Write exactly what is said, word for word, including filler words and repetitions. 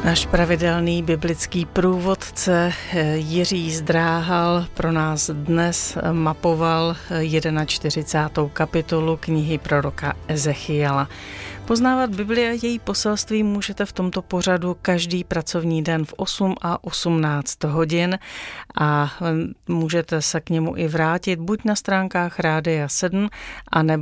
Náš pravidelný biblický průvodce Jiří Zdráhal pro nás dnes mapoval čtyřicátou první kapitolu knihy proroka Ezechiela. Poznávat Bibli a její poselství můžete v tomto pořadu každý pracovní den v osm a osmnáct hodin a můžete se k němu i vrátit buď na stránkách Rádia sedm, anebo